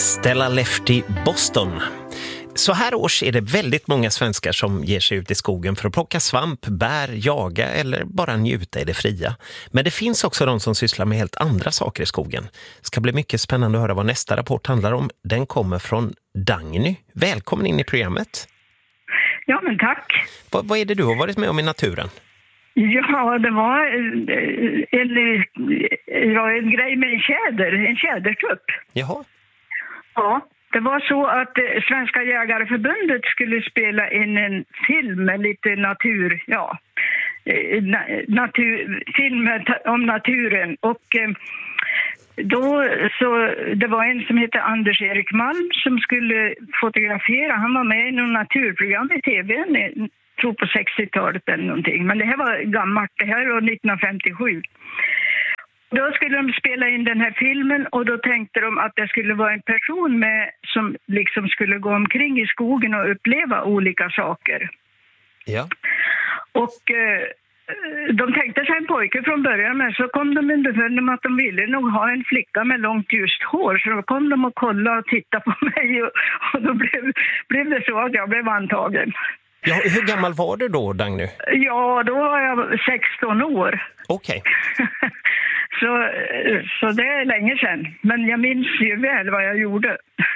Stella Lefty Boston. Så här års är det väldigt många svenskar som ger sig ut i skogen för att plocka svamp, bär, jaga eller bara njuta i det fria. Men det finns också de som sysslar med helt andra saker i skogen. Det ska bli mycket spännande att höra vad nästa rapport handlar om. Den kommer från Dagny. Välkommen in i programmet. Ja, men tack. Vad är det du har varit med om i naturen? Ja, det var en grej med en tjädertupp. Jaha. Ja, det var så att Svenska jägareförbundet skulle spela in en film med lite film om naturen. Och då så det var en som hette Anders Erik Malm som skulle fotografera. Han var med i någon naturprogram i tv, jag tror på 60-talet eller någonting. Men det här var gammalt, det här var 1957. Då skulle de spela in den här filmen och då tänkte de att det skulle vara en person med som liksom skulle gå omkring i skogen och uppleva olika saker. Ja. Och de tänkte sig en pojke från början, men så kom de underfund med att de ville nog ha en flicka med långt ljust hår. Så då kom de och kollade och tittade på mig och då blev det så att jag blev antagen. Ja, hur gammal var du då, Dagny? Ja, då var jag 16 år. Okej. Så det är länge sedan. Men jag minns ju väl vad jag gjorde.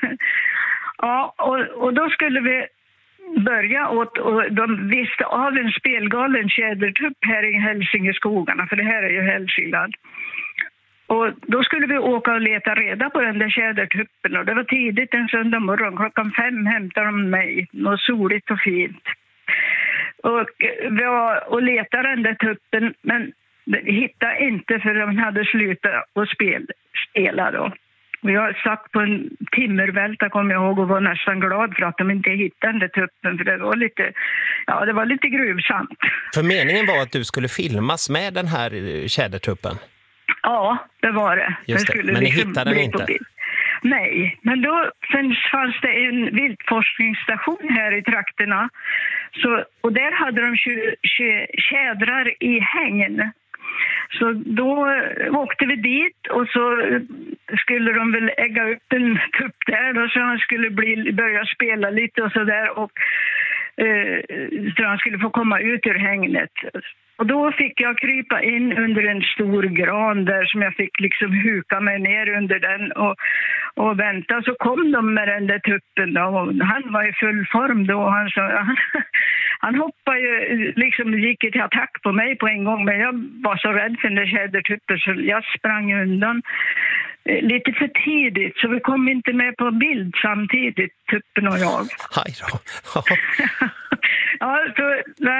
Ja, och då skulle vi börja och de visste av en spelgalen tjädertupp här i Hälsingeskogarna, för det här är ju Hälsingland. Och då skulle vi åka och leta reda på den där tjädertuppen, och det var tidigt en söndag morgon, 5:00 hämtade de mig, och soligt och fint. Och vi var och letade den där tuppen, men hittade inte för de hade slutat att spela då. Och jag satt på en timmervälta, kommer jag ihåg, och var nästan glad för att de inte hittade den där tuppen, för det var lite gruvsamt. För meningen var att du skulle filmas med den här tjädertuppen? Ja, det var det. Just det. Men ni hittade den inte? Nej, men då fanns det en viltforskningsstation här i trakterna. Och där hade de tjädrar i hägn. Så då åkte vi dit och så skulle de väl ägga upp en tupp där då, så han skulle börja spela lite och sådär, och så han skulle få komma ut ur hängnet. Och då fick jag krypa in under en stor gran där som jag fick liksom huka mig ner under den och vänta. Så kom de med den där tuppen då, och han var i full form då, och han hoppade ju, liksom gick till attack på mig på en gång, men jag var så rädd för den där tjädertuppen så jag sprang undan lite för tidigt, så vi kom inte med på bild samtidigt, tuppen och jag. Hej då. Ja, så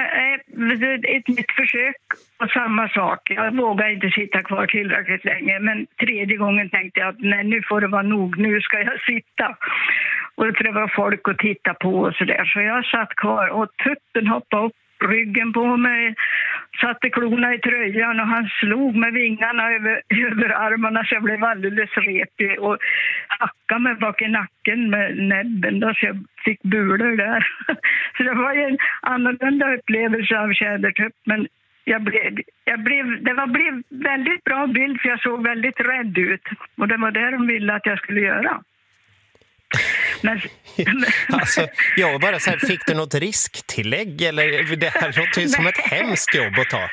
ett nytt försök på samma sak. Jag vågade inte sitta kvar tillräckligt länge, men tredje gången tänkte jag att nej, nu får det vara nog, nu ska jag sitta. Och det var folk att titta på och sådär. Så jag satt kvar och tuppen hoppade upp ryggen på mig, satte klorna i tröjan och han slog med vingarna över armarna så jag blev alldeles repig och hackade mig bak i nacken med näbben då, så jag fick bulor där. Så det var en annorlunda upplevelse av tjädertupp, men det blev väldigt bra bild, för jag såg väldigt rädd ut och det var det de ville att jag skulle göra. Alltså, jag bara så här, fick du något risktillägg eller det här låter ju som ett hemskt jobb att ta?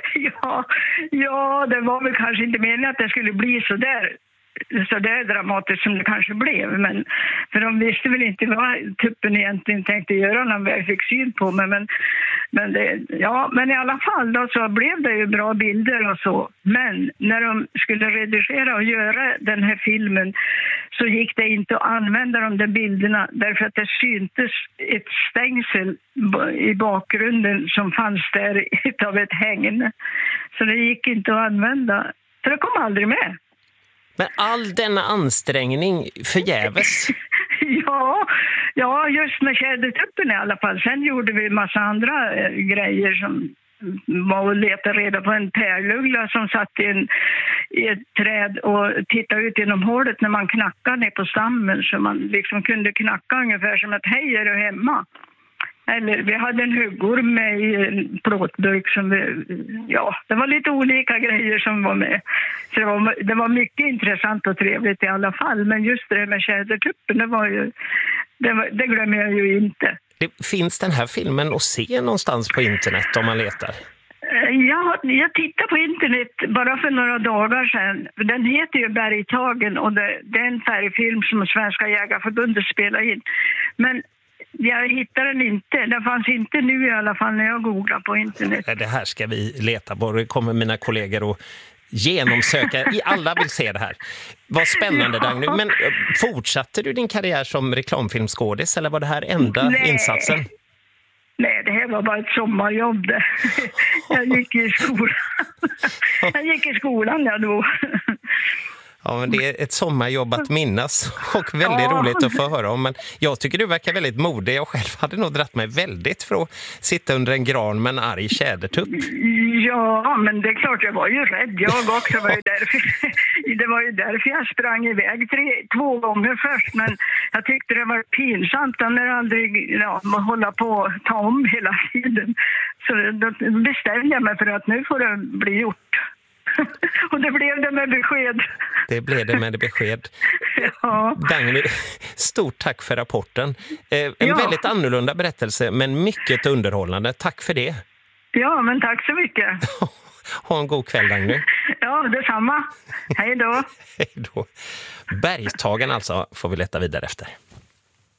Ja, det var väl kanske inte meningen att det skulle bli så där dramatiskt som det kanske blev, men för de visste väl inte vad tuppen egentligen tänkte göra när jag fick syn på mig, men i alla fall då så blev det ju bra bilder och så, men när de skulle redigera och göra den här filmen så gick det inte att använda de där bilderna därför att det syntes ett stängsel i bakgrunden som fanns där av ett hägn, så det gick inte att använda, så det kom aldrig med. Men all denna ansträngning förgäves? Ja, just med tjädertuppen i alla fall. Sen gjorde vi en massa andra grejer som var att leta reda på en pärluggla som satt i ett träd och tittade ut genom hålet när man knackade ner på stammen, så man liksom kunde knacka ungefär som ett hej är du hemma. Eller vi hade en huggorm med i en plåtburk som det var lite olika grejer som var med. Så det var mycket intressant och trevligt i alla fall. Men just det med tjädertuppen, det glömmer jag ju inte. Finns den här filmen att se någonstans på internet om man letar? Jag tittade på internet bara för några dagar sedan. Den heter ju Bergtagen och det är en färgfilm som Svenska Jägarförbundet spelar in. Men jag hittade den inte. Den fanns inte nu i alla fall när jag googlade på internet. Det här ska vi leta på. Det kommer mina kollegor att genomsöka. Alla vill se det här. Vad spännande, Dagny. Men fortsatte du din karriär som reklamfilmskådis eller var det här enda insatsen? Nej, det här var bara ett sommarjobb. Jag gick i skolan. Då. Ja, men det är ett sommarjobb att minnas och väldigt roligt att få höra om. Men jag tycker du verkar väldigt modig. Jag själv hade nog dratt mig väldigt för att sitta under en gran med en arg tjädertupp. Ja, men det är klart, jag var ju rädd. Jag också det var ju därför jag sprang iväg 2 gånger först. Men jag tyckte det var pinsamt när jag aldrig hålla på att ta om hela tiden. Så då bestämde jag mig för att nu får det bli gjort. Och det blev det med besked. Det blev det med besked. Ja. Dagny, stort tack för rapporten. En väldigt annorlunda berättelse, men mycket underhållande. Tack för det. Ja, men tack så mycket. Ha en god kväll, Dagny. Ja, detsamma. Hej då. Hej då. Bergtagen alltså får vi leta vidare efter.